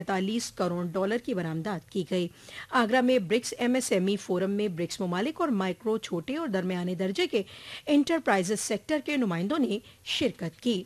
$45 करोड़ की बरामदात की गई। आगरा में ब्रिक्स एमएसएमई फोरम में ब्रिक्स ममालिक और माइक्रो, छोटे और दरमियाने दर्जे के इंटरप्राइजेस सेक्टर के नुमाइंदों ने शिरकत की।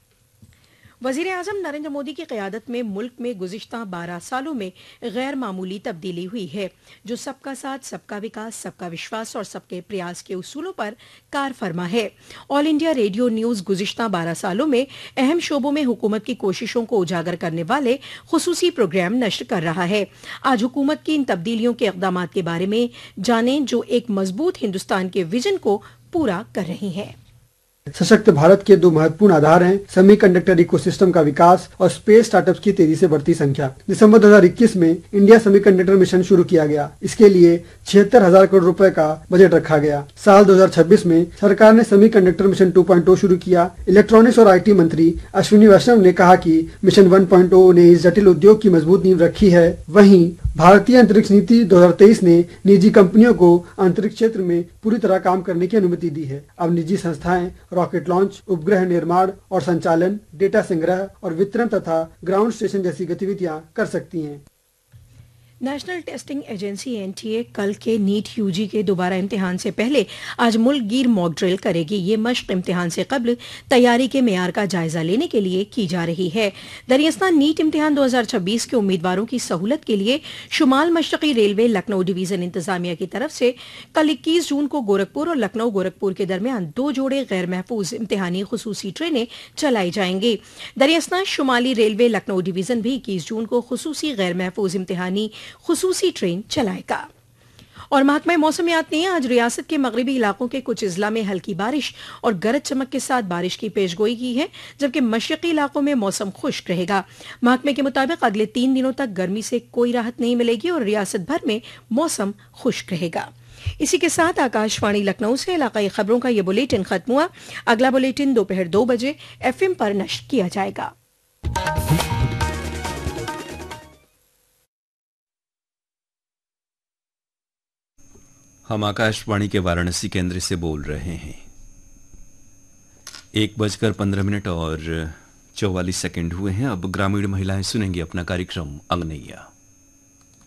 वजीर आजम नरेंद्र मोदी की क़यादत में मुल्क में गुज़िश्ता 12 सालों में गैर मामूली तब्दीली हुई है, जो सबका साथ, सबका विकास, सबका विश्वास और सबके प्रयास के उसूलों पर कार फरमा है। ऑल इंडिया रेडियो न्यूज़ गुज़िश्ता 12 सालों में अहम शोबों में हुकूमत की कोशिशों को उजागर करने वाले खुसूसी प्रोग्राम नश्र कर रहा है। आज हुकूमत की इन तब्दीलियों के इक़दामात के बारे में जानें, जो एक मजबूत हिंदुस्तान के विजन को पूरा कर रही हैं। सशक्त भारत के दो महत्वपूर्ण आधार हैं सेमीकंडक्टर इकोसिस्टम का विकास और स्पेस स्टार्टअप्स की तेजी से बढ़ती संख्या। दिसंबर 2021 में इंडिया सेमीकंडक्टर मिशन शुरू किया गया। इसके लिए 76,000 करोड़ रुपए का बजट रखा गया। साल 2026 में सरकार ने सेमीकंडक्टर मिशन 2.0 शुरू किया। इलेक्ट्रॉनिक्स और आईटी मंत्री अश्विनी वैष्णव ने कहा कि मिशन 1.0 ने इस जटिल उद्योग की मजबूत नींव रखी है। वहीं भारतीय अंतरिक्ष नीति 2023 ने निजी कंपनियों को अंतरिक्ष क्षेत्र में पूरी तरह काम करने की अनुमति दी है। अब निजी संस्थाएं रॉकेट लॉन्च, उपग्रह निर्माण और संचालन, डेटा संग्रह और वितरण तथा ग्राउंड स्टेशन जैसी गतिविधियां कर सकती हैं। नेशनल टेस्टिंग एजेंसी एनटीए कल के नीट यूजी के दोबारा इम्तिहान से पहले आज मुल्क गिर मॉक ड्रिल करेगी। ये मश्क इम्तिहान से कबल तैयारी के मेयार का जायजा लेने के लिए की जा रही है। दरियास्तां नीट इम्तिहान 2026 के उम्मीदवारों की सहूलत के लिए शुमाल मशरकी रेलवे लखनऊ डिवीजन इंतजामिया की तरफ से कल 21 जून को गोरखपुर और लखनऊ गोरखपुर के दरमियान 2 जोड़े गैर महफूज इम्तिहानी खुसूसी ट्रेनें चलाई जाएंगी। दरियास्तां शुमाली रेलवे लखनऊ डिवीजन भी 21 जून को खुसूसी गैर महफूज इम्तिहानी खुसूसी ट्रेन चलाएगा। और महकमा मौसमियात ने आज रियासत के मगरबी इलाकों के कुछ अजला में हल्की बारिश और गरज चमक के साथ बारिश की पेशगोई की है, जबकि मशरकी इलाकों में मौसम खुश्क रहेगा। महकमे के मुताबिक अगले 3 दिनों तक गर्मी से कोई राहत नहीं मिलेगी और रियासत भर में मौसम खुश्क रहेगा। इसी के साथ आकाशवाणी लखनऊ से इलाकाई खबरों का यह बुलेटिन खत्म हुआ। अगला बुलेटिन दोपहर 2 बजे FM पर नश्र किया जाएगा। हम आकाशवाणी के वाराणसी केंद्र से बोल रहे हैं। 1:15 और 44 सेकंड हुए हैं। अब ग्रामीण महिलाएं सुनेंगी अपना कार्यक्रम अंगनैया।